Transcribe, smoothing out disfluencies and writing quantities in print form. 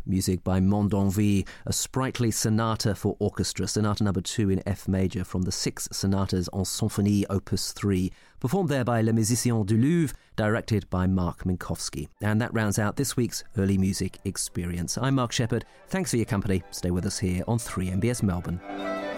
Music by Monde Envie, a sprightly sonata for orchestra, Sonata No. 2 in F major from the 6 sonatas en symphonie opus 3, performed there by Les Musiciens du Louvre, directed by Mark Minkowski. And that rounds out this week's Early Music Experience. I'm Mark Shepherd. Thanks for your company. Stay with us here on 3MBS Melbourne.